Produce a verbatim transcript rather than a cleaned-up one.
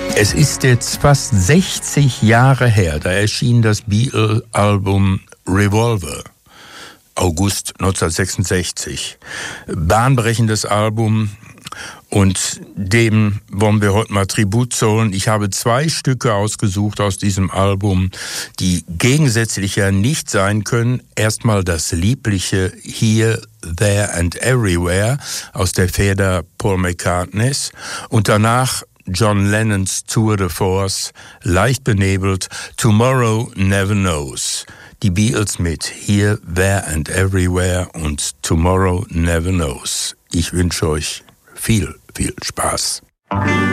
Es ist jetzt fast sechzig Jahre her, da erschien das Beatles-Album Revolver, August neunzehnhundertsechsundsechzig. Bahnbrechendes Album, und dem wollen wir heute mal Tribut zollen. Ich habe zwei Stücke ausgesucht aus diesem Album, die gegensätzlicher nicht sein können. Erstmal das liebliche Here, There and Everywhere aus der Feder Paul McCartneys und danach John Lennons Tour de Force, leicht benebelt, Tomorrow Never Knows. Die Beatles mit Here, There and Everywhere und Tomorrow Never Knows. Ich wünsche euch viel, viel Spaß.